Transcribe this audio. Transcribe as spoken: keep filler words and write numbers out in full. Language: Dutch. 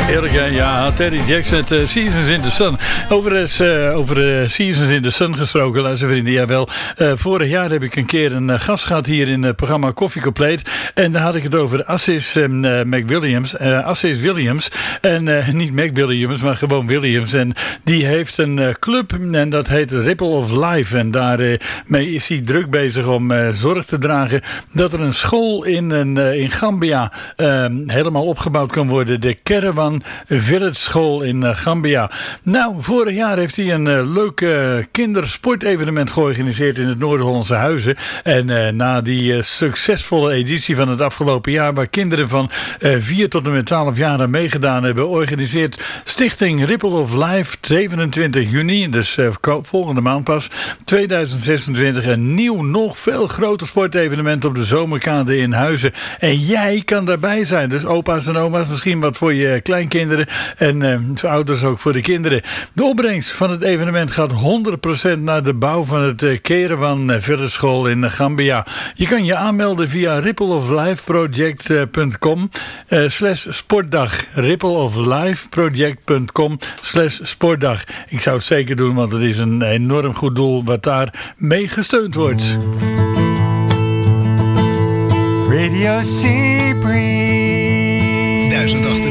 Heerlijk, hè? Ja, Terry Jackson, uh, Seasons in the Sun. Over, uh, over uh, Seasons in the Sun gesproken, luistervrienden. Jawel, uh, vorig jaar heb ik een keer een uh, gast gehad hier in het programma Koffie Compleet. En daar had ik het over Assis um, uh, McWilliams. Uh, Assis Williams. En uh, niet McWilliams, maar gewoon Williams. En die heeft een uh, club en dat heet Ripple of Life. En daarmee uh, is hij druk bezig om uh, zorg te dragen dat er een school in, een, uh, in Gambia uh, helemaal opgebouwd kan worden. De Caravan Village School in uh, Gambia. Nou, vorig jaar heeft hij een uh, leuk uh, kindersportevenement georganiseerd in het Noord-Hollandse Huizen. En uh, na die uh, succesvolle editie van het afgelopen jaar, waar kinderen van uh, vier tot en met twaalf jaar aan meegedaan hebben, organiseert Stichting Ripple of Life zevenentwintig juni, dus uh, volgende maand pas, tweeduizend zesentwintig, een nieuw, nog veel groter sportevenement op de Zomerkade in Huizen. En jij kan daarbij zijn. Dus opa's en oma's, misschien wat voor je kleinkinderen en uh, voor ouders ook voor de kinderen. De opbrengst van het evenement gaat honderd procent naar de bouw van het uh, Caravan Village School in uh, Gambia. Je kan je aanmelden via rippleoflifeproject.com uh, slash sportdag. rippleoflifeproject.com slash sportdag. Ik zou het zeker doen, want het is een enorm goed doel wat daar mee gesteund wordt. Radio Sea Breeze. duizend acht